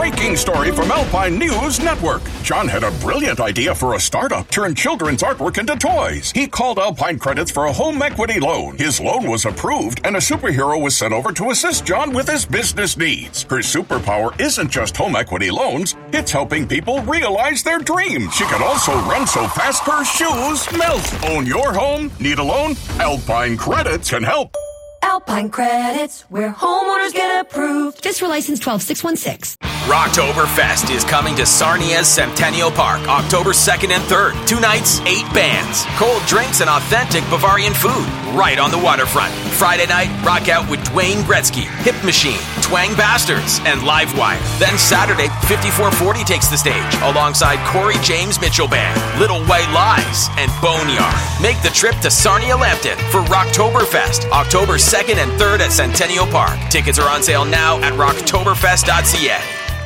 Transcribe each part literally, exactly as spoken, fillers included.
breaking story from Alpine News Network. John had a brilliant idea for a startup, turn children's artwork into toys. He called Alpine Credits for a home equity loan. His loan was approved, and a superhero was sent over to assist John with his business needs. Her superpower isn't just home equity loans, it's helping people realize their dreams. She can also run so fast her shoes melt. Own your home? Need a loan? Alpine Credits can help. Alpine Credits, where homeowners get approved. Just for license twelve six one six. Rocktoberfest is coming to Sarnia's Centennial Park October second and third. Two nights, eight bands, cold drinks, and authentic Bavarian food right on the waterfront. Friday night, rock out with Dwayne Gretzky, Hip Machine, Twang Bastards, and Livewire. Then Saturday, fifty-four forty takes the stage alongside Corey James Mitchell Band, Little White Lies, and Boneyard. Make the trip to Sarnia Lambton for Rocktoberfest October second and third at Centennial Park. Tickets are on sale now at rocktoberfest dot c a.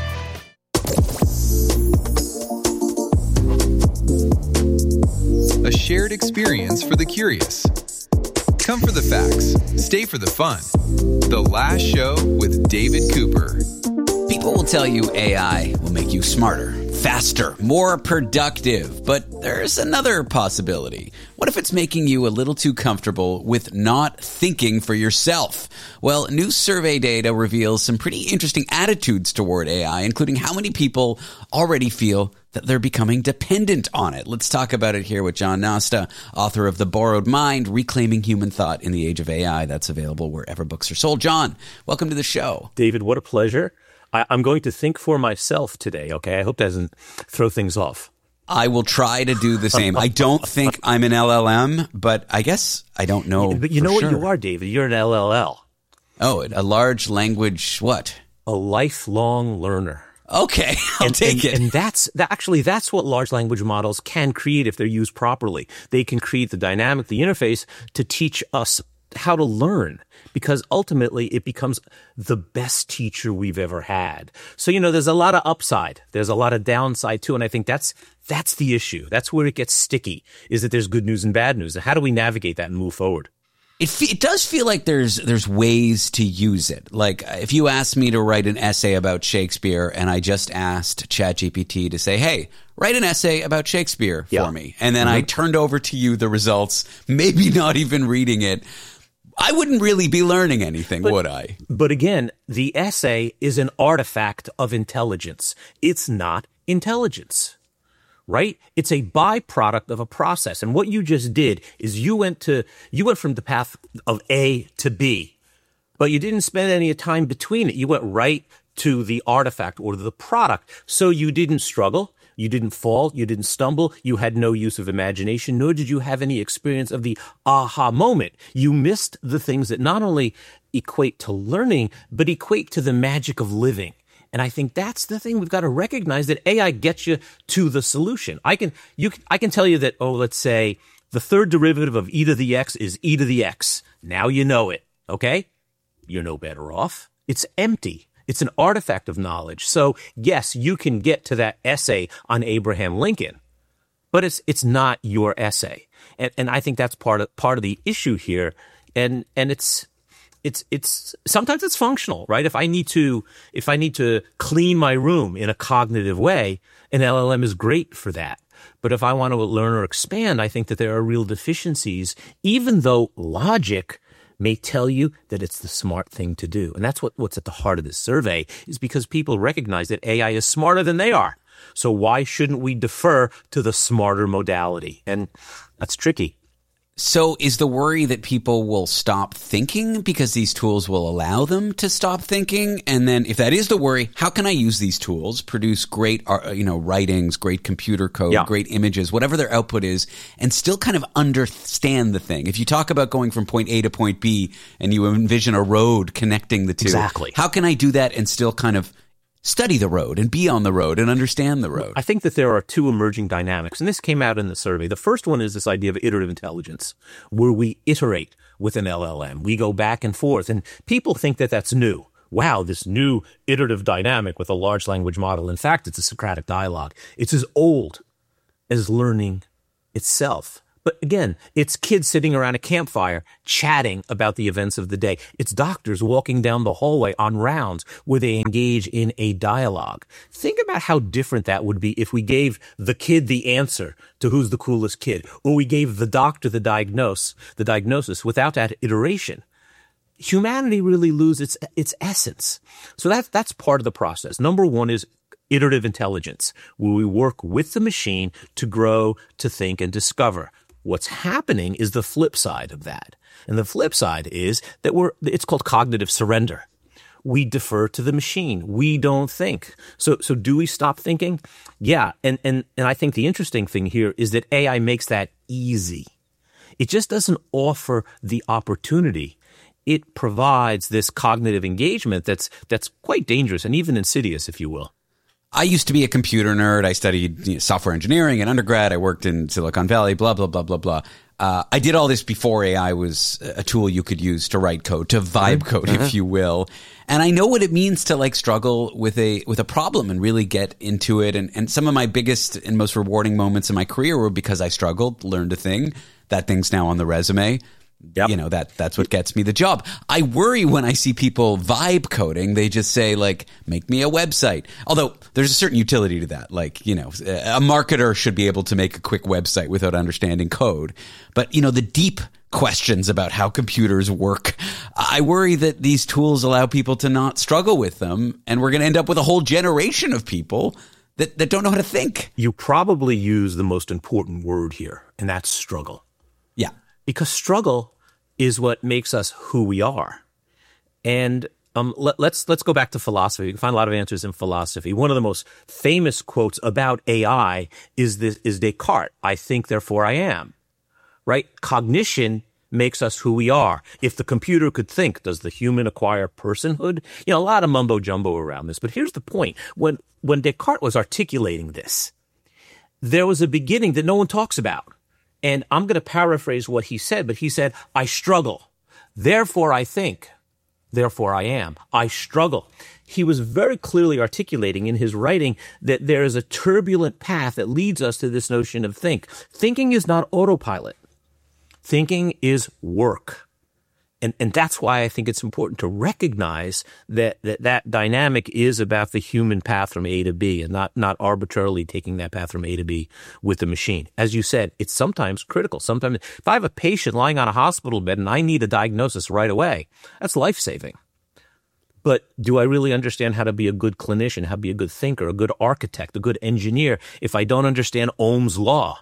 A shared experience for the curious. Come for the facts, stay for the fun. The Last Show with David Cooper. People will tell you A I will make you smarter, faster, more productive. But there's another possibility. What if it's making you a little too comfortable with not thinking for yourself? Well, new survey data reveals some pretty interesting attitudes toward A I, including how many people already feel that they're becoming dependent on it. Let's talk about it here with John Nasta, author of The Borrowed Mind, Reclaiming Human Thought in the Age of A I. That's available wherever books are sold. John, welcome to the show. David, what a pleasure. I, I'm going to think for myself today, okay? I hope that doesn't throw things off. I will try to do the same. I don't think I'm an L L M, but I guess I don't know. But you for know sure. what you are, David? You're an L L L. Oh, a large language what? A lifelong learner. Okay, I'll and, take and, it. And that's that actually that's what large language models can create if they're used properly. They can create the dynamic, the interface to teach us how to learn, because ultimately it becomes the best teacher we've ever had. So, you know, there's a lot of upside. There's a lot of downside too. And I think that's that's the issue. That's where it gets sticky, is that there's good news and bad news. And how do we navigate that and move forward? It, fe- it does feel like there's there's ways to use it. Like if you asked me to write an essay about Shakespeare and I just asked ChatGPT to say, hey, write an essay about Shakespeare yeah. for me. And then mm-hmm. I turned over to you the results, maybe not even reading it. I wouldn't really be learning anything, but, would I? But again, the essay is an artifact of intelligence. It's not intelligence. Right? It's a byproduct of a process. And what you just did is you went to, you went from the path of A to B, but you didn't spend any time between it. You went right to the artifact or the product. So you didn't struggle. You didn't fall. You didn't stumble. You had no use of imagination, nor did you have any experience of the aha moment. You missed the things that not only equate to learning, but equate to the magic of living. And I think that's the thing we've got to recognize, that A I gets you to the solution. I can, you, I can tell you that, oh, let's say the third derivative of e to the x is e to the x. Now you know it, okay? You're no better off. It's empty. It's an artifact of knowledge. So yes, you can get to that essay on Abraham Lincoln, but it's, it's not your essay. And, and I think that's part of, part of the issue here. And, and it's, It's it's sometimes it's functional, right? If I need to if I need to clean my room in a cognitive way, an L L M is great for that. But if I want to learn or expand, I think that there are real deficiencies, even though logic may tell you that it's the smart thing to do. And that's what, what's at the heart of this survey, is because people recognize that A I is smarter than they are. So why shouldn't we defer to the smarter modality? And that's tricky. So is the worry that people will stop thinking because these tools will allow them to stop thinking? And then if that is the worry, how can I use these tools, produce great, you know, writings, great computer code, yeah. great images, whatever their output is, and still kind of understand the thing? If you talk about going from point A to point B and you envision a road connecting the two, exactly. how can I do that and still kind of study the road and be on the road and understand the road? I think that there are two emerging dynamics, and this came out in the survey. The first one is this idea of iterative intelligence, where we iterate with an L L M. We go back and forth, and people think that that's new. Wow, this new iterative dynamic with a large language model. In fact, it's a Socratic dialogue. It's as old as learning itself. But again, it's kids sitting around a campfire chatting about the events of the day. It's doctors walking down the hallway on rounds where they engage in a dialogue. Think about how different that would be if we gave the kid the answer to who's the coolest kid, or we gave the doctor the diagnose, the diagnosis without that iteration. Humanity really loses its, its essence. So that's, that's part of the process. Number one is iterative intelligence, where we work with the machine to grow, to think, and discover. What's happening is the flip side of that. And the flip side is that we're, it's called cognitive surrender. We defer to the machine. We don't think. So, so do we stop thinking? Yeah. And, and, and I think the interesting thing here is that A I makes that easy. It just doesn't offer the opportunity. It provides this cognitive engagement that's, that's quite dangerous and even insidious, if you will. I used to be a computer nerd. I studied you know, software engineering in undergrad. I worked in Silicon Valley, blah, blah, blah, blah, blah. Uh, I did all this before A I was a tool you could use to write code, to vibe code, uh-huh. if you will. And I know what it means to like struggle with a with a problem and really get into it. And, and some of my biggest and most rewarding moments in my career were because I struggled, learned a thing. That thing's now on the resume. Yep. You know, that that's what gets me the job. I worry when I see people vibe coding. They just say, like, make me a website. Although there's a certain utility to that. Like, you know, a marketer should be able to make a quick website without understanding code. But, you know, the deep questions about how computers work, I worry that these tools allow people to not struggle with them. And we're going to end up with a whole generation of people that, that don't know how to think. You probably use the most important word here, and that's struggle. Yeah. Because struggle is what makes us who we are. And um, let, let's let's go back to philosophy. You can find a lot of answers in philosophy. One of the most famous quotes about A I is this is Descartes. I think, therefore I am. Right? Cognition makes us who we are. If the computer could think, does the human acquire personhood? You know, a lot of mumbo jumbo around this. But here's the point. When when Descartes was articulating this, there was a beginning that no one talks about. And I'm going to paraphrase what he said, but he said, I struggle. Therefore I think. Therefore I am. I struggle. He was very clearly articulating in his writing that there is a turbulent path that leads us to this notion of think. Thinking is not autopilot. Thinking is work. And, and that's why I think it's important to recognize that, that that dynamic is about the human path from A to B and not, not arbitrarily taking that path from A to B with the machine. As you said, it's sometimes critical. Sometimes if I have a patient lying on a hospital bed and I need a diagnosis right away, that's life-saving. But do I really understand how to be a good clinician, how to be a good thinker, a good architect, a good engineer if I don't understand Ohm's law?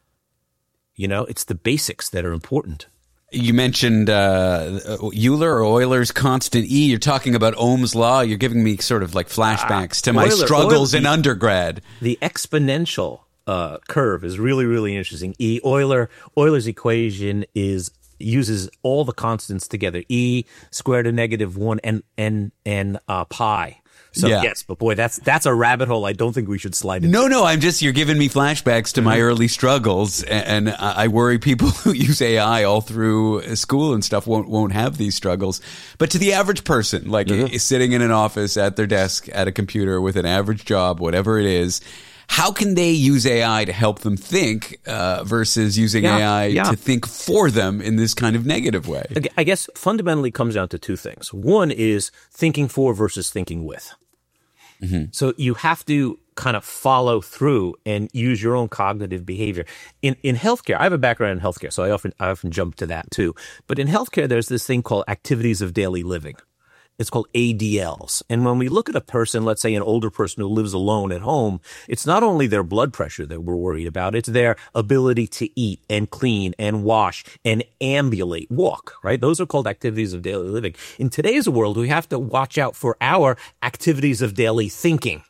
You know, it's the basics that are important. You mentioned uh, Euler or Euler's constant E. You're talking about Ohm's law. You're giving me sort of like flashbacks uh, to my Euler, struggles Euler, in the, undergrad. The exponential uh, curve is really, really interesting. E Euler Euler's equation is uses all the constants together. E squared to negative one and and and uh, pi. So yeah. yes, but boy, that's that's a rabbit hole I don't think we should slide into. No, no, I'm just, you're giving me flashbacks to mm-hmm. my early struggles, and, and I worry people who use A I all through school and stuff won't won't have these struggles. But to the average person, like mm-hmm. sitting in an office at their desk at a computer with an average job, whatever it is, how can they use A I to help them think uh, versus using yeah, A I yeah. to think for them in this kind of negative way? I guess fundamentally it comes down to two things. One is thinking for versus thinking with. Mm-hmm. So you have to kind of follow through and use your own cognitive behavior. In in healthcare, I have a background in healthcare, so I often I often jump to that too. But in healthcare, there's this thing called activities of daily living. It's called A D Ls. And when we look at a person, let's say an older person who lives alone at home, it's not only their blood pressure that we're worried about, it's their ability to eat and clean and wash and ambulate, walk, right? Those are called activities of daily living. In today's world, we have to watch out for our activities of daily thinking.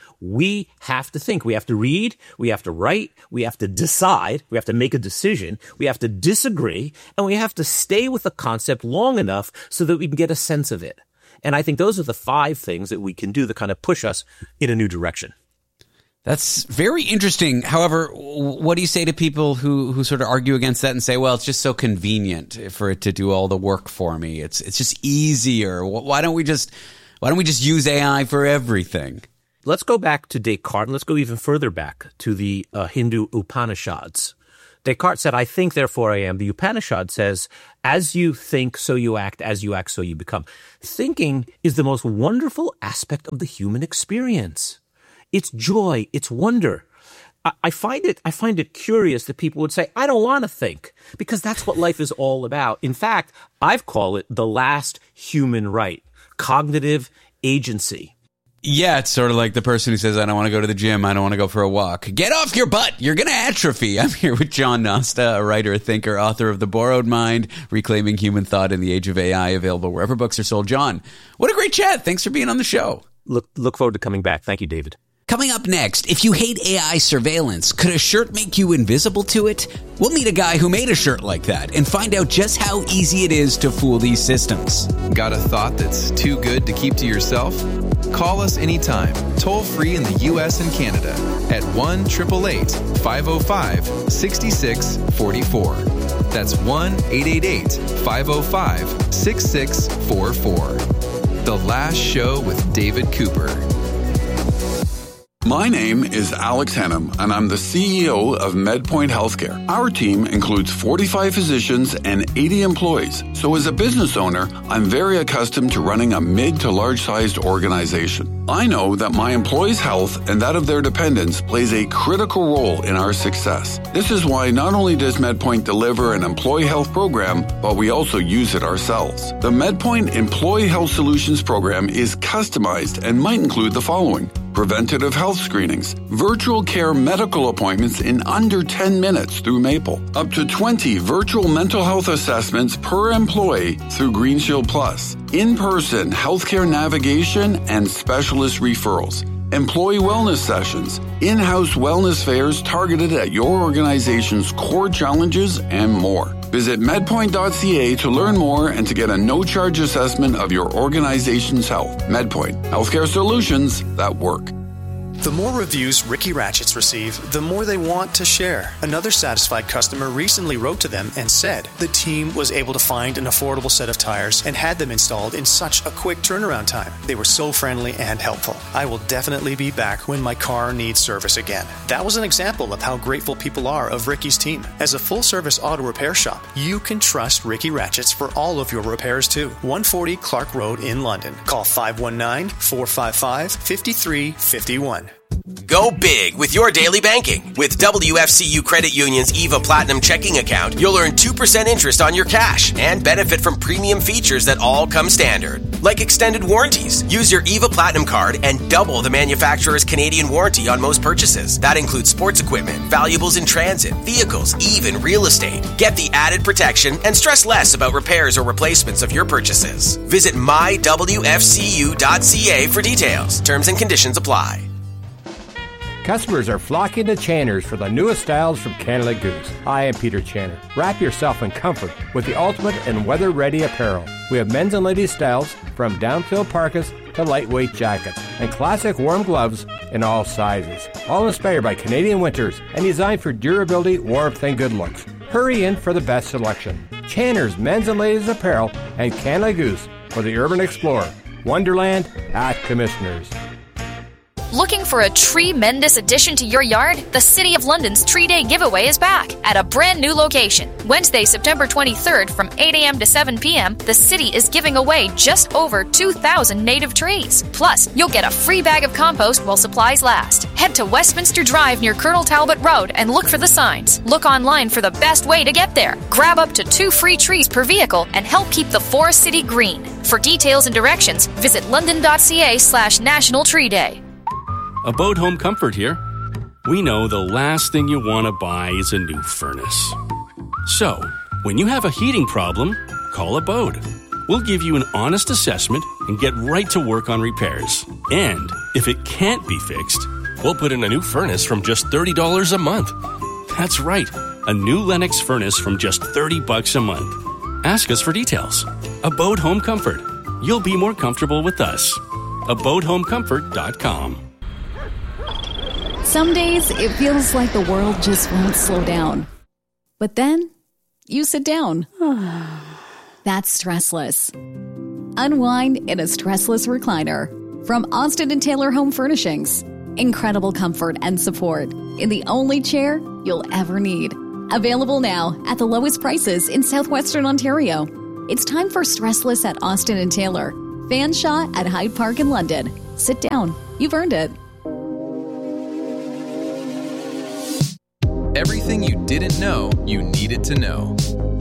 We have to think. We have to read. We have to write. We have to decide. We have to make a decision. We have to disagree. And we have to stay with the concept long enough so that we can get a sense of it. And I think those are the five things that we can do that kind of push us in a new direction. That's very interesting. However, what do you say to people who, who sort of argue against that and say, well, it's just so convenient for it to do all the work for me. It's it's just easier. Why don't we just why don't we just use A I for everything? Let's go back to Descartes, and let's go even further back to the uh, Hindu Upanishads. Descartes said, I think, therefore I am. The Upanishad says, as you think, so you act. As you act, so you become. Thinking is the most wonderful aspect of the human experience. It's joy. It's wonder. I, I find it, I find it curious that people would say, I don't want to think, because that's what life is all about. In fact, I've called it the last human right, cognitive agency. Yeah, it's sort of like the person who says, I don't want to go to the gym, I don't want to go for a walk. Get off your butt! You're going to atrophy. I'm here with John Nosta, a writer, a thinker, author of The Borrowed Mind, Reclaiming Human Thought in the Age of A I, available wherever books are sold. John, what a great chat. Thanks for being on the show. Look, look forward to coming back. Thank you, David. Coming up next, if you hate A I surveillance, could a shirt make you invisible to it? We'll meet a guy who made a shirt like that and find out just how easy it is to fool these systems. Got a thought that's too good to keep to yourself? Call us anytime, toll free in the U S and Canada at one eight eight eight, five oh five, six six four four. That's one eight eight eight, five oh five, six six four four. The Last Show with David Cooper. My name is Alex Hennum, and I'm the C E O of MedPoint Healthcare. Our team includes forty-five physicians and eighty employees. So as a business owner, I'm very accustomed to running a mid to large-sized organization. I know that my employees' health and that of their dependents plays a critical role in our success. This is why not only does MedPoint deliver an employee health program, but we also use it ourselves. The MedPoint Employee Health Solutions program is customized and might include the following: preventative health screenings, virtual care medical appointments in under ten minutes through Maple, up to twenty virtual mental health assessments per employee through GreenShield Plus, in-person healthcare navigation and specialist referrals, employee wellness sessions, in-house wellness fairs targeted at your organization's core challenges, and more. Visit medpoint dot c a to learn more and to get a no-charge assessment of your organization's health. MedPoint, healthcare solutions that work. The more reviews Ricky Ratchets receive, the more they want to share. Another satisfied customer recently wrote to them and said the team was able to find an affordable set of tires and had them installed in such a quick turnaround time. They were so friendly and helpful. I will definitely be back when my car needs service again. That was an example of how grateful people are of Ricky's team. As a full-service auto repair shop, you can trust Ricky Ratchets for all of your repairs too. one forty Clark Road in London. Call five one nine, four five five, five three five one. Go big with your daily banking. With W F C U Credit Union's EVA Platinum checking account, you'll earn two percent interest on your cash and benefit from premium features that all come standard, like extended warranties. Use your EVA Platinum card and double the manufacturer's Canadian warranty on most purchases. That includes sports equipment, valuables in transit, vehicles, even real estate. Get the added protection and stress less about repairs or replacements of your purchases. Visit my w f c u dot c a for details. Terms and conditions apply. Customers are flocking to Channers for the newest styles from Canada Goose. I am Peter Channer. Wrap yourself in comfort with the ultimate and weather-ready apparel. We have men's and ladies' styles from down-filled parkas to lightweight jackets and classic warm gloves in all sizes. All inspired by Canadian winters and designed for durability, warmth, and good looks. Hurry in for the best selection. Channers men's and ladies' apparel and Canada Goose for the urban explorer. Wonderland at Commissioners. Looking for a tremendous addition to your yard? The City of London's Tree Day giveaway is back at a brand new location. Wednesday, September twenty-third from eight a.m. to seven p.m., the city is giving away just over two thousand native trees. Plus, you'll get a free bag of compost while supplies last. Head to Westminster Drive near Colonel Talbot Road and look for the signs. Look online for the best way to get there. Grab up to two free trees per vehicle and help keep the Forest City green. For details and directions, visit london.ca slash National Tree Day. Abode Home Comfort here. We know the last thing you want to buy is a new furnace. So, when you have a heating problem, call Abode. We'll give you an honest assessment and get right to work on repairs. And if it can't be fixed, we'll put in a new furnace from just thirty dollars a month. That's right, a new Lennox furnace from just thirty bucks a month. Ask us for details. Abode Home Comfort. You'll be more comfortable with us. abode home comfort dot com. Some days it feels like the world just won't slow down. But then you sit down. That's stressless. Unwind in a stressless recliner from Austin and Taylor Home Furnishings. Incredible comfort and support in the only chair you'll ever need. Available now at the lowest prices in southwestern Ontario. It's time for Stressless at Austin and Taylor, Fanshawe at Hyde Park in London. Sit down. You've earned it. Everything you didn't know you needed to know.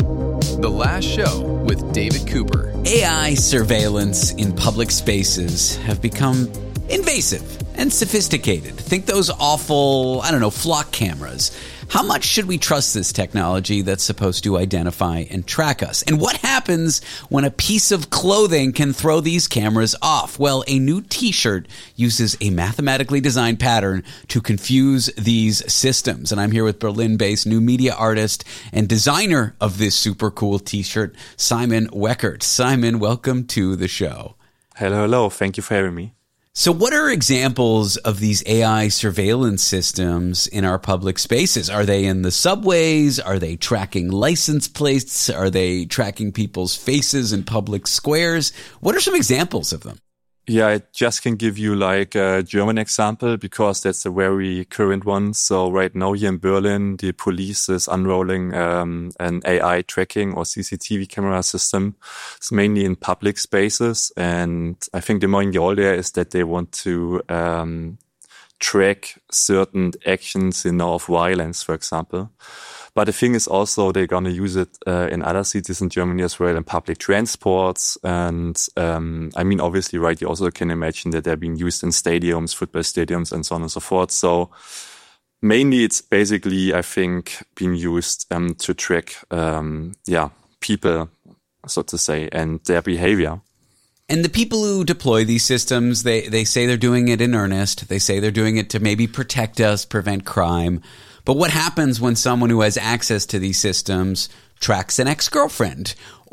The Last Show with David Cooper. A I surveillance in public spaces have become invasive and sophisticated. Think those awful, I don't know, flock cameras. How much should we trust this technology that's supposed to identify and track us? And what happens when a piece of clothing can throw these cameras off? Well, a new t-shirt uses a mathematically designed pattern to confuse these systems. And I'm here with Berlin-based new media artist and designer of this super cool t-shirt, Simon Weckert. Simon, welcome to the show. Hello, hello. Thank you for having me. So what are examples of these A I surveillance systems in our public spaces? Are they in the subways? Are they tracking license plates? Are they tracking people's faces in public squares? What are some examples of them? Yeah, I just can give you like a German example because that's a very current one. So right now here in Berlin, the police is unrolling um, an A I tracking or C C T V camera system. It's mainly in public spaces. And I think the main goal there is that they want to um, track certain actions, you know, of violence, for example. But the thing is also they're going to use it uh, in other cities in Germany as well, in public transports. And um, I mean, obviously, right, you also can imagine that they're being used in stadiums, football stadiums, and so on and so forth. So mainly it's basically, I think, being used um, to track, um, yeah, people, so to say, and their behavior. And the people who deploy these systems, they, they say they're doing it in earnest. They say they're doing it to maybe protect us, prevent crime. But what happens when someone who has access to these systems tracks an ex-girlfriend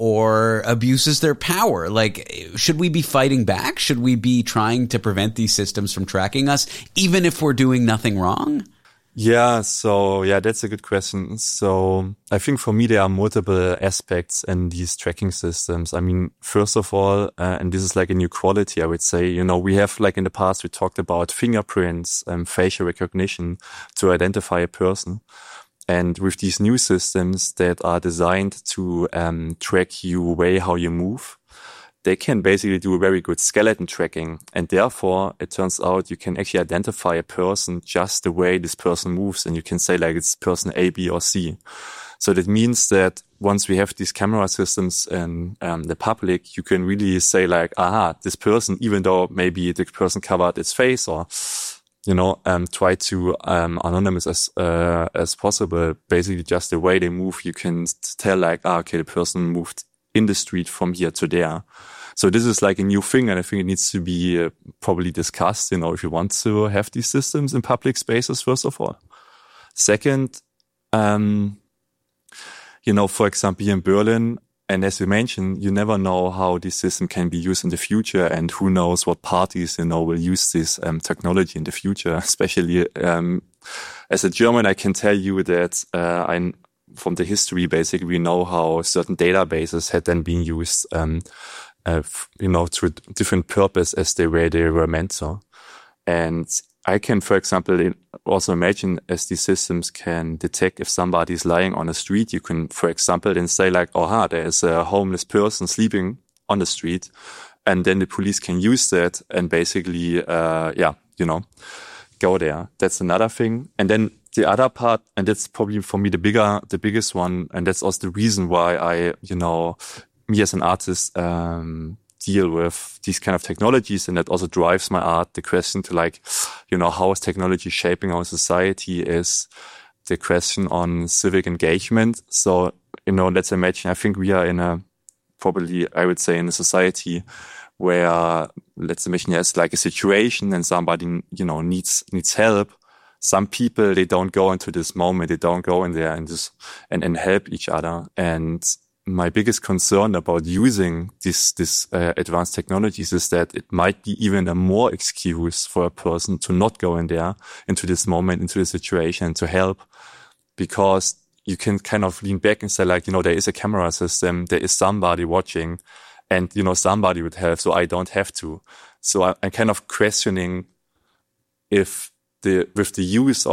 or abuses their power? Like, should we be fighting back? Should we be trying to prevent these systems from tracking us, even if we're doing nothing wrong? Yeah, so yeah, that's a good question. So I think for me, there are multiple aspects in these tracking systems. I mean, first of all, uh, and this is like a new quality, I would say, you know, we have like in the past, we talked about fingerprints and facial recognition to identify a person. And with these new systems that are designed to um, track you way how you move, they can basically do a very good skeleton tracking. And therefore, it turns out you can actually identify a person just the way this person moves. And you can say like it's person A, B, or C. So that means that once we have these camera systems in um, the public, you can really say like, aha, this person, even though maybe the person covered its face or, you know, um, try to um, anonymous as uh, as possible. Basically, just the way they move, you can tell like, ah, okay, the person moved in the street from here to there. So this is like a new thing, and I think it needs to be uh, probably discussed, you know, if you want to have these systems in public spaces, first of all. Second, um, you know, for example, here in Berlin, and as you mentioned, you never know how this system can be used in the future, and who knows what parties, you know, will use this um, technology in the future. Especially um, as a German, I can tell you that uh, I'm from the history, basically, we know how certain databases had then been used, um, uh, you know, to a different purpose as they were, they were meant to. And I can, for example, also imagine as these systems can detect if somebody is lying on the street, you can, for example, then say like, oh, ha, there is a homeless person sleeping on the street. And then the police can use that and basically, uh, yeah, you know, go there. That's another thing. And then the other part, and that's probably for me the bigger, the biggest one, and that's also the reason why I, you know, me as an artist, um, deal with these kind of technologies, and that also drives my art. The question to like, you know, how is technology shaping our society is the question on civic engagement. So, you know, let's imagine, I think we are in a, probably, I would say in a society where, let's imagine there's like a situation and somebody, you know, needs, needs help. Some people, they don't go into this moment, they don't go in there and just, and, and help each other. And my biggest concern about using this, this, uh, advanced technologies is that it might be even a more excuse for a person to not go in there, into this moment, into the situation to help, because you can kind of lean back and say like, you know, there is a camera system, there is somebody watching, and, you know, somebody would help, so I don't have to. So I, I'm kind of questioning if the, with the use of,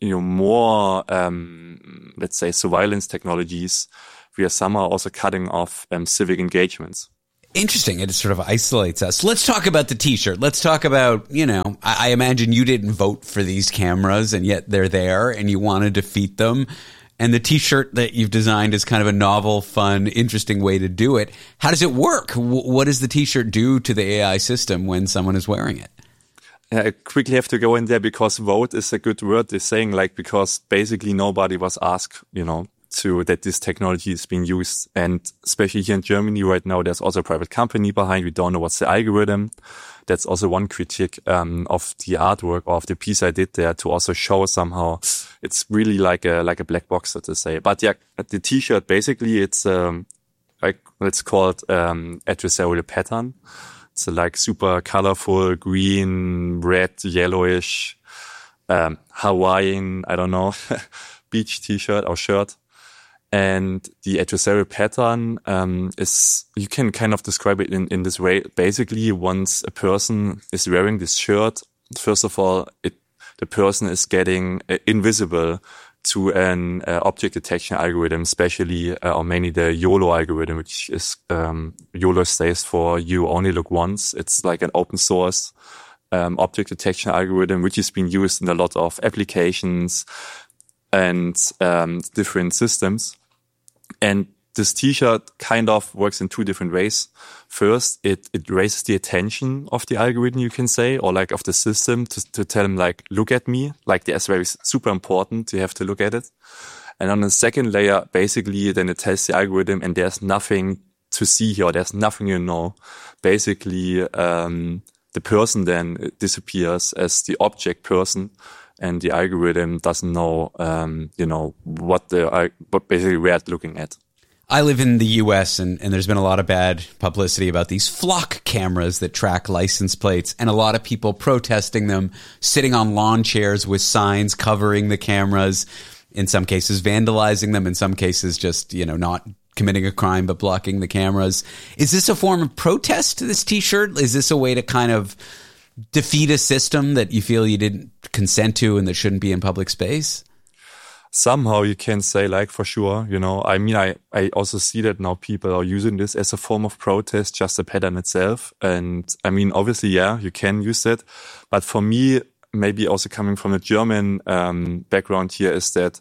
you know, more, um, let's say, surveillance technologies, we are somehow also cutting off um, civic engagements. Interesting. It sort of isolates us. Let's talk about the T-shirt. Let's talk about, you know, I, I imagine you didn't vote for these cameras, and yet they're there, and you want to defeat them. And the T-shirt that you've designed is kind of a novel, fun, interesting way to do it. How does it work? W- what does the T-shirt do to the A I system when someone is wearing it? I quickly have to go in there because vote is a good word. They're saying like, because basically nobody was asked, you know, to that this technology is being used. And especially here in Germany right now, there's also a private company behind. We don't know what's the algorithm. That's also one critique um, of the artwork or of the piece I did there, to also show somehow it's really like a like a black box, so to say. But yeah, the T-shirt, basically it's um, like, let's call it um, adversarial pattern. It's a, like super colorful green, red, yellowish, um, Hawaiian, I don't know, beach T-shirt or shirt. And the adversarial pattern um, is, you can kind of describe it in, in this way. Basically, once a person is wearing this shirt, first of all, it, the person is getting uh, invisible to an uh, object detection algorithm, especially uh, or mainly the YOLO algorithm, which is um, YOLO stands for you only look once. It's like an open source um, object detection algorithm, which is being used in a lot of applications and um, different systems. And this T-shirt kind of works in two different ways. First, it, it raises the attention of the algorithm, you can say, or like of the system to, to tell them like, look at me. Like the S V is super important. You have to look at it. And on the second layer, basically, then it tells the algorithm, and there's nothing to see here. There's nothing you know. Basically, um, the person then disappears as the object person. And the algorithm doesn't know, um, you know, what the, what basically we're looking at. I live in the U S and, and there's been a lot of bad publicity about these flock cameras that track license plates, and a lot of people protesting them, sitting on lawn chairs with signs covering the cameras, in some cases vandalizing them, in some cases just, you know, not committing a crime but blocking the cameras. Is this a form of protest, this T-shirt? Is this a way to kind of defeat a system that you feel you didn't consent to and that shouldn't be in public space? Somehow you can say, like, for sure, you know, I mean, I, I also see that now people are using this as a form of protest, just the pattern itself. And I mean, obviously, yeah, you can use it. But for me, maybe also coming from a German um, background here, is that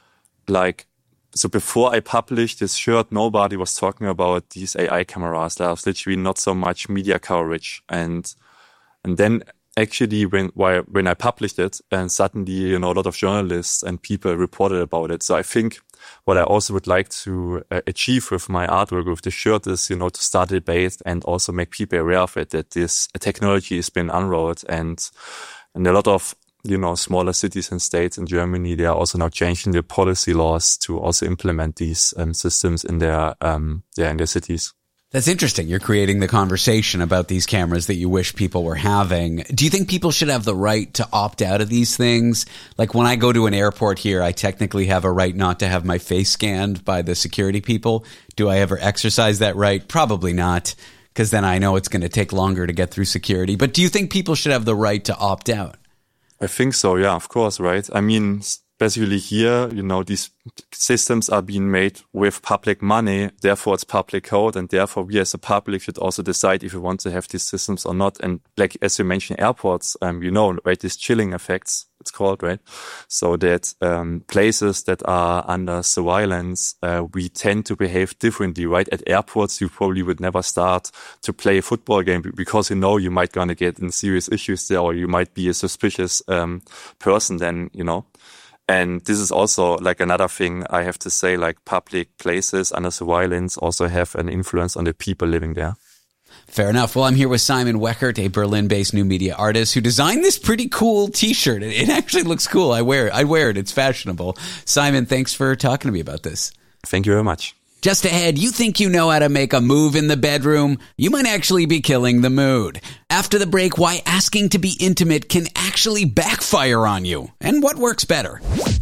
like, so before I published this shirt, nobody was talking about these A I cameras. There was literally not so much media coverage. And And then actually when when I published it, and suddenly, you know, a lot of journalists and people reported about it. So I think what I also would like to uh, achieve with my artwork, with the shirt, is, you know, to start a debate and also make people aware of it, that this technology has been unrolled. And, and a lot of, you know, smaller cities and states in Germany, they are also now changing their policy laws to also implement these um, systems in their, um, yeah, in their cities. That's interesting. You're creating the conversation about these cameras that you wish people were having. Do you think people should have the right to opt out of these things? Like when I go to an airport here, I technically have a right not to have my face scanned by the security people. Do I ever exercise that right? Probably not, because then I know it's going to take longer to get through security. But do you think people should have the right to opt out? I think so, yeah, of course, right? I mean, basically here, you know, these systems are being made with public money, therefore it's public code, and therefore we as a public should also decide if we want to have these systems or not. And like, as you mentioned, airports, um, you know, right, these chilling effects, it's called, right? So that um, places that are under surveillance, uh, we tend to behave differently, right? At airports, you probably would never start to play a football game because you know you might gonna get in serious issues there, or you might be a suspicious um, person then, you know. And this is also like another thing I have to say, like public places under surveillance also have an influence on the people living there. Fair enough. Well, I'm here with Simon Weckert, a Berlin-based new media artist who designed this pretty cool T-shirt. It actually looks cool. I wear it. I wear it. It's fashionable. Simon, thanks for talking to me about this. Thank you very much. Just ahead, you think you know how to make a move in the bedroom? You might actually be killing the mood. After the break, why asking to be intimate can actually backfire on you, and what works better.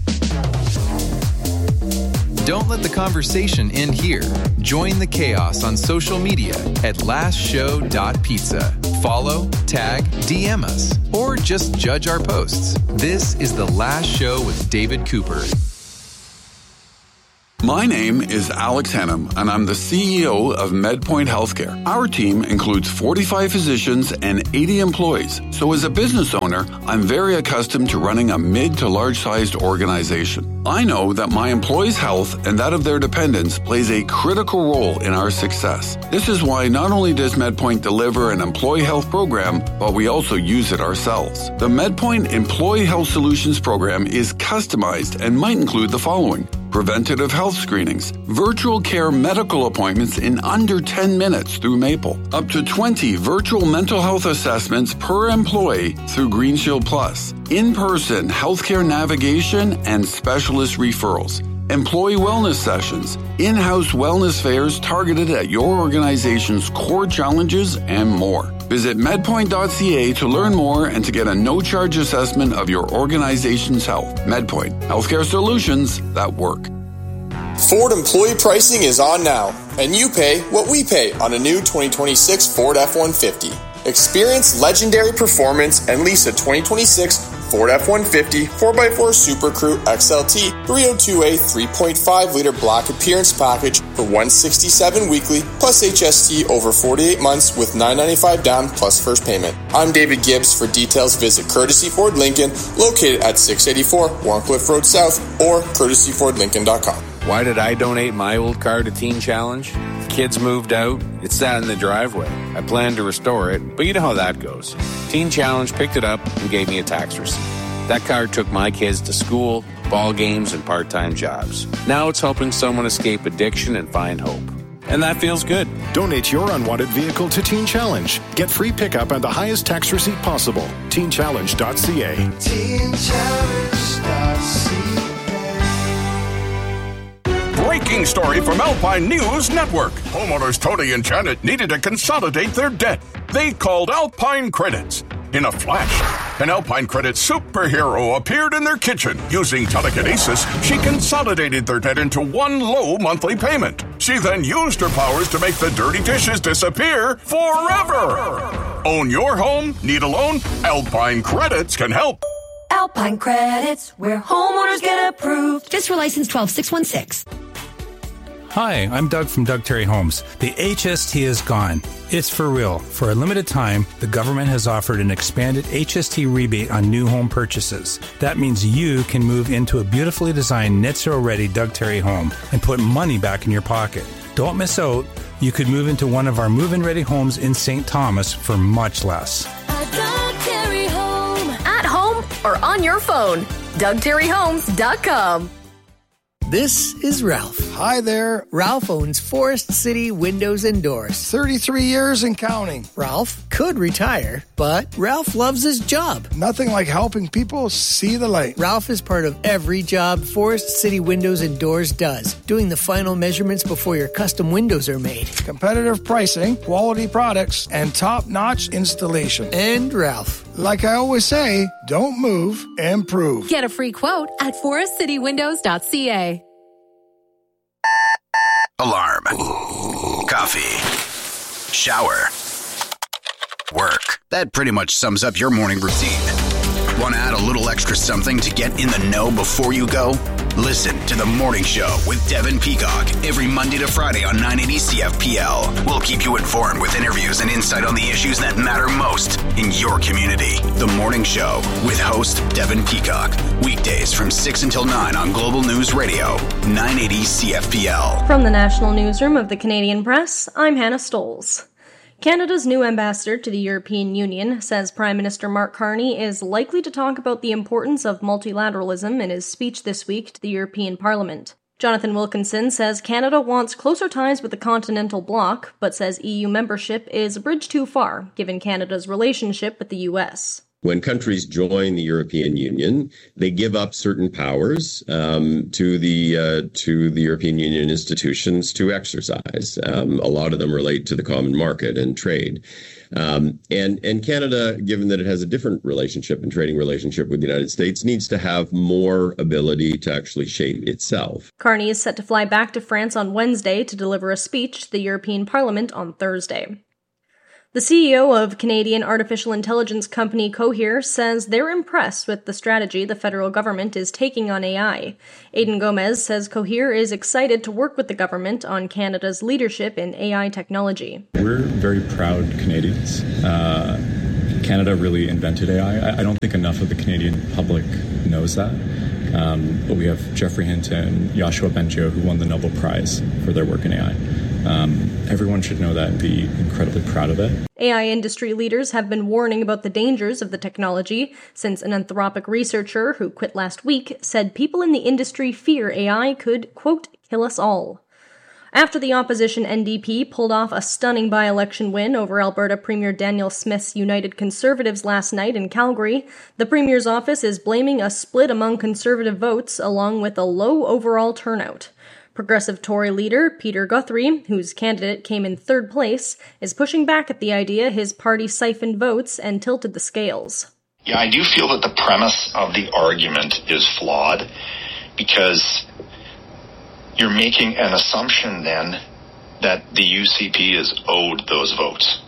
Don't let the conversation end here. Join the chaos on social media at last show dot pizza. Follow, tag, D M us, or just judge our posts. This is The Last Show with David Cooper. My name is Alex Hennum, and I'm the C E O of MedPoint Healthcare. Our team includes forty-five physicians and eighty employees. So as a business owner, I'm very accustomed to running a mid to large-sized organization. I know that my employees' health and that of their dependents plays a critical role in our success. This is why not only does MedPoint deliver an employee health program, but we also use it ourselves. The MedPoint Employee Health Solutions program is customized and might include the following: preventative health screenings, virtual care medical appointments in under ten minutes through Maple, up to twenty virtual mental health assessments per employee through Green Shield Plus, in-person healthcare navigation and specialist referrals, employee wellness sessions, in-house wellness fairs targeted at your organization's core challenges, and more. Visit medpoint dot c a to learn more and to get a no-charge assessment of your organization's health. MedPoint, healthcare solutions that work. Ford employee pricing is on now, and you pay what we pay on a new twenty twenty-six Ford F one fifty. Experience legendary performance and lease a twenty twenty-six Ford F one fifty four by four Super Crew X L T three oh two A three point five liter black appearance package for one hundred sixty-seven dollars weekly plus H S T over forty-eight months with nine hundred ninety-five dollars down plus first payment. I'm David Gibbs. For details, visit Courtesy Ford Lincoln, located at six eighty-four Warncliffe Road South, or courtesy ford lincoln dot com. Why did I donate my old car to Teen Challenge? Kids moved out, it sat in the driveway. I planned to restore it, but you know how that goes. Teen Challenge picked it up and gave me a tax receipt. That car took my kids to school, ball games, and part-time jobs. Now it's helping someone escape addiction and find hope. And that feels good. Donate your unwanted vehicle to Teen Challenge. Get free pickup and the highest tax receipt possible. teen challenge dot c a. teen challenge dot c a. Breaking story from Alpine News Network. Homeowners Tony and Janet needed to consolidate their debt. They called Alpine Credits. In a flash, an Alpine Credit superhero appeared in their kitchen. Using telekinesis, she consolidated their debt into one low monthly payment. She then used her powers to make the dirty dishes disappear forever. Own your home? Need a loan? Alpine Credits can help. Alpine Credits, where homeowners get approved. Just for license twelve six one six. Hi, I'm Doug from Doug Terry Homes. The H S T is gone. It's for real. For a limited time, the government has offered an expanded H S T rebate on new home purchases. That means you can move into a beautifully designed net zero ready Doug Terry home and put money back in your pocket. Don't miss out. You could move into one of our move-in ready homes in Saint Thomas for much less. A Doug Terry home. At home or on your phone. Doug Terry Homes dot com. This is Ralph. Hi there. Ralph owns Forest City Windows and Doors. thirty-three years and counting. Ralph could retire, but Ralph loves his job. Nothing like helping people see the light. Ralph is part of every job Forest City Windows and Doors does, doing the final measurements before your custom windows are made. Competitive pricing, quality products, and top-notch installation. And Ralph. Like I always say, don't move, improve. Get a free quote at forest city windows dot c a. Alarm. Coffee. Shower. Work. That pretty much sums up your morning routine. Want to add a little extra something to get in the know before you go? Listen to The Morning Show with Devin Peacock every Monday to Friday on nine eighty C F P L. We'll keep you informed with interviews and insight on the issues that matter most in your community. The Morning Show with host Devin Peacock. Weekdays from six until nine on Global News Radio, nine eighty C F P L. From the National Newsroom of the Canadian Press, I'm Hannah Stoles. Canada's new ambassador to the European Union says Prime Minister Mark Carney is likely to talk about the importance of multilateralism in his speech this week to the European Parliament. Jonathan Wilkinson says Canada wants closer ties with the continental bloc, but says E U membership is a bridge too far, given Canada's relationship with the U S. When countries join the European Union, they give up certain powers um, to the uh, to the European Union institutions to exercise. Um, a lot of them relate to the common market and trade. Um, and, and Canada, given that it has a different relationship and trading relationship with the United States, needs to have more ability to actually shape itself. Carney is set to fly back to France on Wednesday to deliver a speech to the European Parliament on Thursday. The C E O of Canadian artificial intelligence company Cohere says they're impressed with the strategy the federal government is taking on A I. Aidan Gomez says Cohere is excited to work with the government on Canada's leadership in A I technology. We're very proud Canadians. Uh, Canada really invented A I. I don't think enough of the Canadian public knows that. Um, but we have Jeffrey Hinton, Yoshua Bengio, who won the Nobel Prize for their work in A I. Um, everyone should know that and be incredibly proud of it. A I industry leaders have been warning about the dangers of the technology since an Anthropic researcher who quit last week said people in the industry fear A I could, quote, kill us all. After the opposition N D P pulled off a stunning by-election win over Alberta Premier Daniel Smith's United Conservatives last night in Calgary, the Premier's office is blaming a split among Conservative votes along with a low overall turnout. Progressive Tory leader Peter Guthrie, whose candidate came in third place, is pushing back at the idea his party siphoned votes and tilted the scales. Yeah, I do feel that the premise of the argument is flawed because you're making an assumption then that the U C P is owed those votes,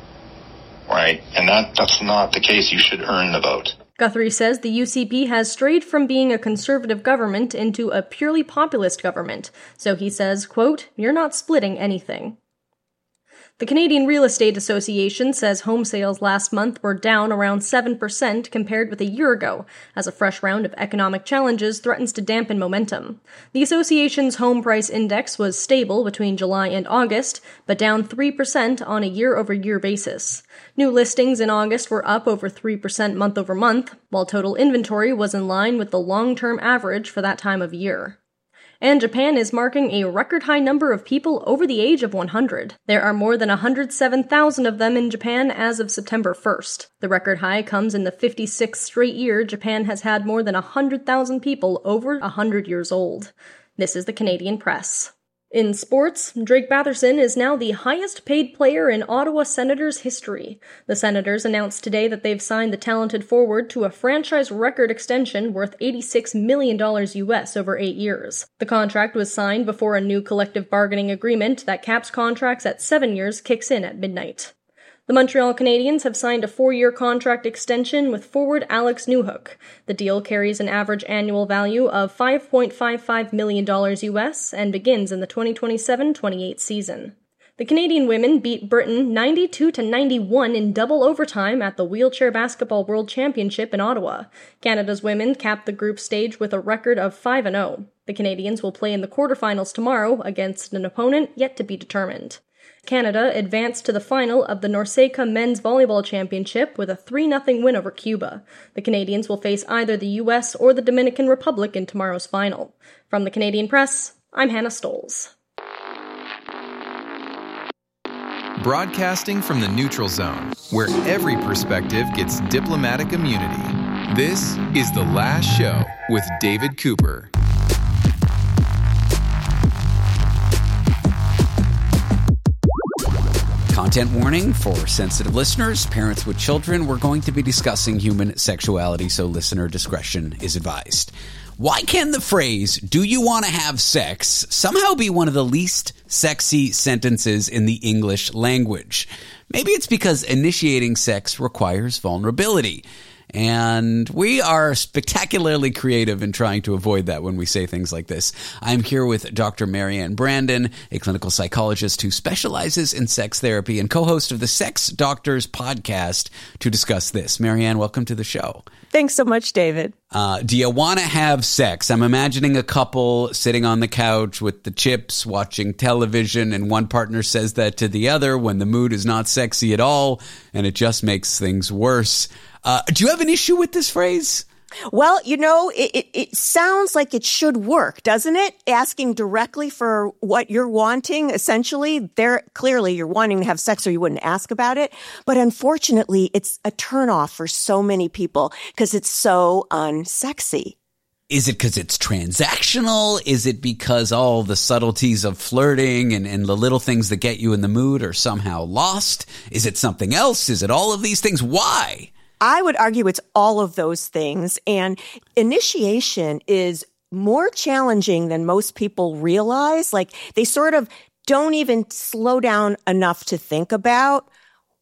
right? And that, that's not the case. You should earn the vote. Guthrie says the U C P has strayed from being a conservative government into a purely populist government, so he says, quote, you're not splitting anything. The Canadian Real Estate Association says home sales last month were down around seven percent compared with a year ago, as a fresh round of economic challenges threatens to dampen momentum. The association's home price index was stable between July and August, but down three percent on a year-over-year basis. New listings in August were up over three percent month-over-month, while total inventory was in line with the long-term average for that time of year. And Japan is marking a record-high number of people over the age of one hundred. There are more than one hundred seven thousand of them in Japan as of September first. The record high comes in the fifty-sixth straight year Japan has had more than one hundred thousand people over one hundred years old. This is the Canadian Press. In sports, Drake Batherson is now the highest-paid player in Ottawa Senators history. The Senators announced today that they've signed the talented forward to a franchise record extension worth eighty-six million dollars U S over eight years. The contract was signed before a new collective bargaining agreement that caps contracts at seven years kicks in at midnight. The Montreal Canadiens have signed a four-year contract extension with forward Alex Newhook. The deal carries an average annual value of five point five five million dollars U S and begins in the twenty twenty-seven twenty-eight season. The Canadian women beat Britain ninety-two to ninety-one in double overtime at the Wheelchair Basketball World Championship in Ottawa. Canada's women capped the group stage with a record of five and oh. The Canadians will play in the quarterfinals tomorrow against an opponent yet to be determined. Canada advanced to the final of the NORCECA Men's Volleyball Championship with a three nothing win over Cuba. The Canadians will face either the U S or the Dominican Republic in tomorrow's final. From the Canadian Press, I'm Hannah Stoles. Broadcasting from the neutral zone, where every perspective gets diplomatic immunity. This is The Last Show with David Cooper. Content warning for sensitive listeners, parents with children. We're going to be discussing human sexuality, so listener discretion is advised. Why can the phrase, do you want to have sex, somehow be one of the least sexy sentences in the English language? Maybe it's because initiating sex requires vulnerability. And we are spectacularly creative in trying to avoid that when we say things like this. I'm here with Doctor Marianne Brandon, a clinical psychologist who specializes in sex therapy and co-host of the Sex Doctors podcast to discuss this. Marianne, welcome to the show. Thanks so much, David. Uh, do you want to have sex? I'm imagining a couple sitting on the couch with the chips, watching television, and one partner says that to the other when the mood is not sexy at all, and it just makes things worse. Uh, do you have an issue with this phrase? Well, you know, it, it, it sounds like it should work, doesn't it? Asking directly for what you're wanting, essentially, there clearly you're wanting to have sex or you wouldn't ask about it. But unfortunately, it's a turnoff for so many people because it's so unsexy. Is it because it's transactional? Is it because all the subtleties of flirting and, and the little things that get you in the mood are somehow lost? Is it something else? Is it all of these things? Why? I would argue it's all of those things. And initiation is more challenging than most people realize. Like, they sort of don't even slow down enough to think about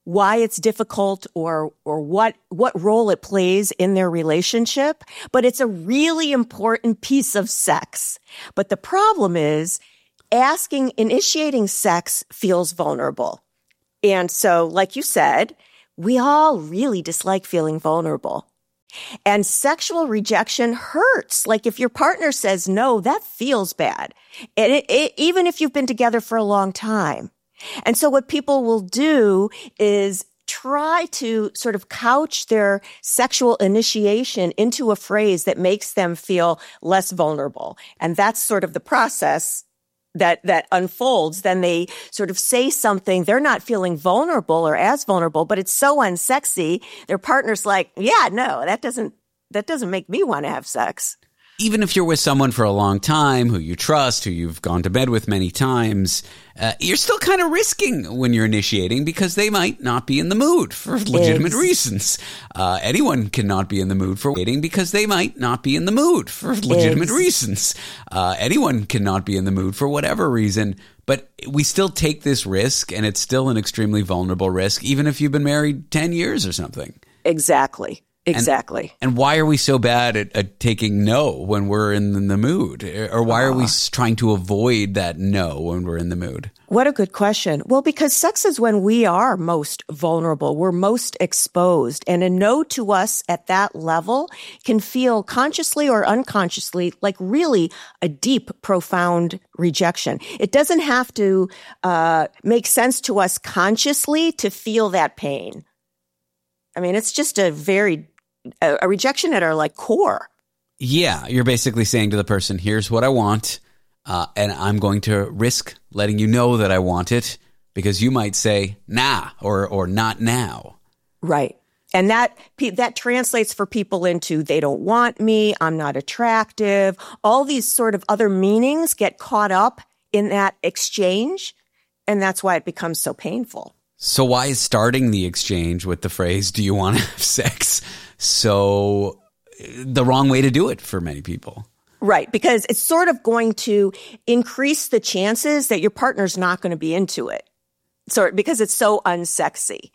why it's difficult or or what what role it plays in their relationship, but it's a really important piece of sex. But the problem is asking, initiating sex feels vulnerable. And so, like you said, we all really dislike feeling vulnerable. And sexual rejection hurts. Like if your partner says no, that feels bad. And it, it, even if you've been together for a long time. And so what people will do is try to sort of couch their sexual initiation into a phrase that makes them feel less vulnerable. And that's sort of the process that, that unfolds. Then they sort of say something. They're not feeling vulnerable or as vulnerable, but it's so unsexy. Their partner's like, yeah, no, that doesn't, that doesn't make me want to have sex. Even if you're with someone for a long time, who you trust, who you've gone to bed with many times, uh, you're still kind of risking when you're initiating because they might not be in the mood for legitimate Ex- reasons. Uh, anyone cannot be in the mood for waiting because they might not be in the mood for legitimate Ex- reasons. Uh, anyone cannot be in the mood for whatever reason. But we still take this risk, and it's still an extremely vulnerable risk, even if you've been married ten years or something. Exactly. Exactly. And, and why are we so bad at, at taking no when we're in the mood? Or why are we trying to avoid that no when we're in the mood? What a good question. Well, because sex is when we are most vulnerable. We're most exposed. And a no to us at that level can feel consciously or unconsciously like really a deep, profound rejection. It doesn't have to uh, make sense to us consciously to feel that pain. I mean, it's just a very... A, a rejection at our like core. Yeah, you're basically saying to the person, here's what I want, uh, and I'm going to risk letting you know that I want it because you might say, nah, or or not now. Right. And that that translates for people into they don't want me, I'm not attractive. All these sort of other meanings get caught up in that exchange, and that's why it becomes so painful. So why is starting the exchange with the phrase, do you want to have sex, so the wrong way to do it for many people? Right, because it's sort of going to increase the chances that your partner's not going to be into it. So because it's so unsexy.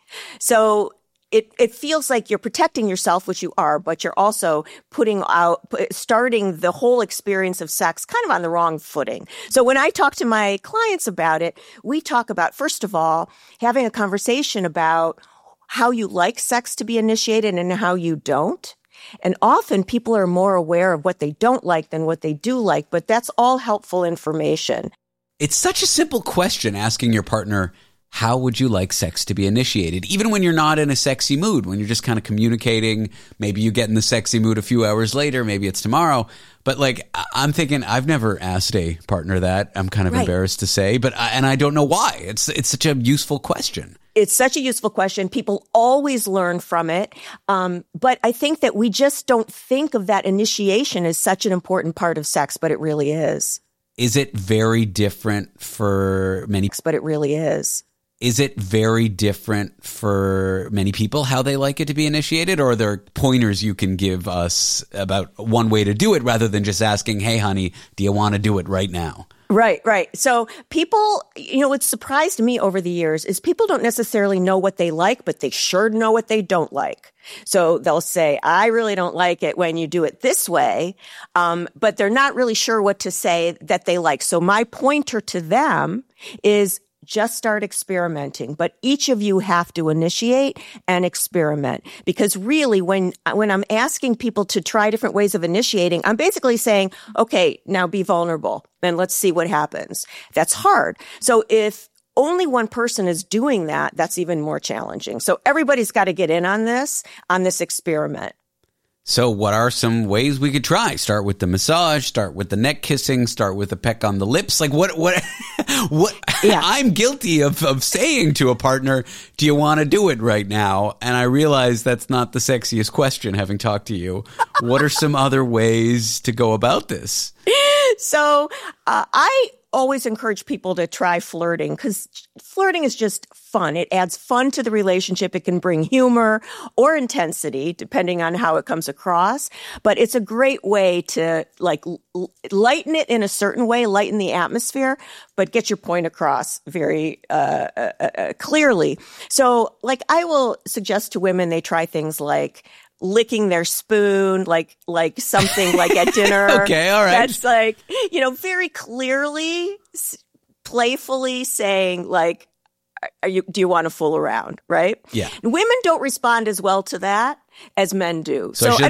So it it feels like you're protecting yourself, which you are, but you're also putting out, starting the whole experience of sex kind of on the wrong footing. So when I talk to my clients about it, we talk about, first of all, having a conversation about how you like sex to be initiated and how you don't. And often people are more aware of what they don't like than what they do like, but that's all helpful information. It's such a simple question, asking your partner, how would you like sex to be initiated? Even when you're not in a sexy mood, when you're just kind of communicating, maybe you get in the sexy mood a few hours later, maybe it's tomorrow. But like, I'm thinking, I've never asked a partner that. I'm kind of right. embarrassed to say, but I, and I don't know why. It's it's such a useful question. It's such a useful question. People always learn from it. Um, but I think that we just don't think of that initiation as such an important part of sex, but it really is. Is it very different for many? But it really is. Is it very different for many people how they like it to be initiated, or are there pointers you can give us about one way to do it rather than just asking, hey, honey, do you want to do it right now? Right, right. So people, you know, what's surprised me over the years is people don't necessarily know what they like, but they sure know what they don't like. So they'll say, I really don't like it when you do it this way, um, but they're not really sure what to say that they like. So my pointer to them is just start experimenting, but each of you have to initiate and experiment, because really when, when I'm asking people to try different ways of initiating, I'm basically saying, okay, now be vulnerable and let's see what happens. That's hard. So if only one person is doing that, that's even more challenging. So everybody's got to get in on this, on this experiment. So what are some ways we could try? Start with the massage, start with the neck kissing, start with a peck on the lips. Like what, what, what, yeah. I'm guilty of, of saying to a partner, do you want to do it right now? And I realize that's not the sexiest question, having talked to you. What are some other ways to go about this? So, uh, I, always encourage people to try flirting because flirting is just fun. It adds fun to the relationship. It can bring humor or intensity, depending on how it comes across. But it's a great way to like l- lighten it in a certain way, lighten the atmosphere, but get your point across very uh, uh, uh, clearly. So, like, I will suggest to women they try things like licking their spoon, like like something like at dinner. Okay, all right. That's like, you know, very clearly, playfully saying like, are you, do you want to fool around, right? Yeah. Women don't respond as well to that as men do. So, so I shouldn't